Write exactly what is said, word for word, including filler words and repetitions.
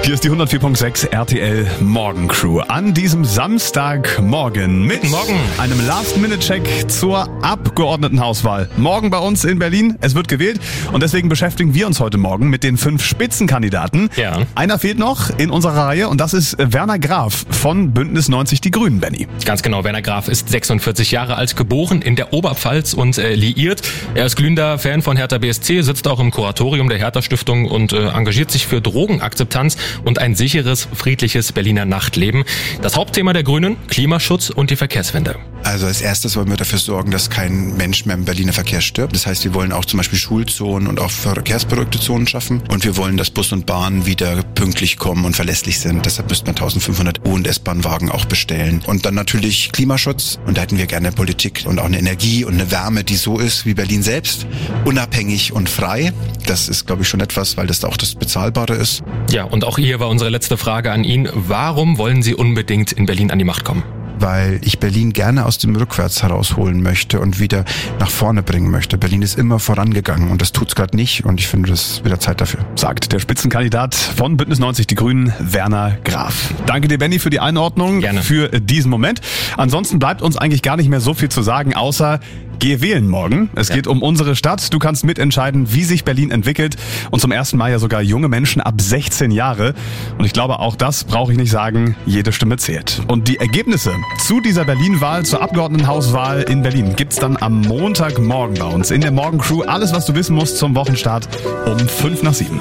Hier ist die hundertvier Komma sechs R T L Morgencrew an diesem Samstagmorgen mit Morgen. einem Last-Minute-Check zur Abgeordnetenhauswahl. Morgen bei uns in Berlin, es wird gewählt und deswegen beschäftigen wir uns heute Morgen mit den fünf Spitzenkandidaten. Ja. Einer fehlt noch in unserer Reihe und das ist Werner Graf von Bündnis neunzig Die Grünen, Benny. Ganz genau, Werner Graf ist sechsundvierzig Jahre alt, geboren in der Oberpfalz und äh, liiert. Er ist glühender Fan von Hertha B S C, sitzt auch im Kuratorium der Hertha Stiftung und äh, engagiert sich für Drogenakzeptanz und ein sicheres, friedliches Berliner Nachtleben. Das Hauptthema der Grünen, Klimaschutz und die Verkehrswende. Also als erstes wollen wir dafür sorgen, dass kein Mensch mehr im Berliner Verkehr stirbt. Das heißt, wir wollen auch zum Beispiel Schulzonen und auch verkehrsberuhigte Zonen schaffen. Und wir wollen, dass Bus und Bahn wieder pünktlich kommen und verlässlich sind. Deshalb müsste man eintausendfünfhundert U- und S-Bahn-Wagen auch bestellen. Und dann natürlich Klimaschutz. Und da hätten wir gerne Politik und auch eine Energie und eine Wärme, die so ist wie Berlin selbst. Unabhängig und frei. Das ist, glaube ich, schon etwas, weil das auch das Bezahlbare ist. Ja, und auch hier war unsere letzte Frage an ihn. Warum wollen Sie unbedingt in Berlin an die Macht kommen? Weil ich Berlin gerne aus dem Rückwärts herausholen möchte und wieder nach vorne bringen möchte. Berlin ist immer vorangegangen und das tut's gerade nicht und ich finde, das ist wieder Zeit dafür. Sagt der Spitzenkandidat von Bündnis neunzig Die Grünen, Werner Graf. Danke dir, Benny, für die Einordnung. Gerne. Für diesen Moment. Ansonsten bleibt uns eigentlich gar nicht mehr so viel zu sagen, außer geh wählen morgen. Es Ja. geht um unsere Stadt. Du kannst mitentscheiden, wie sich Berlin entwickelt und zum ersten Mal ja sogar junge Menschen ab sechzehn Jahre. Und ich glaube, auch das brauche ich nicht sagen, jede Stimme zählt. Und die Ergebnisse zu dieser Berlin-Wahl, zur Abgeordnetenhauswahl in Berlin gibt's dann am Montagmorgen bei uns in der Morgencrew. Alles, was du wissen musst zum Wochenstart um fünf nach sieben.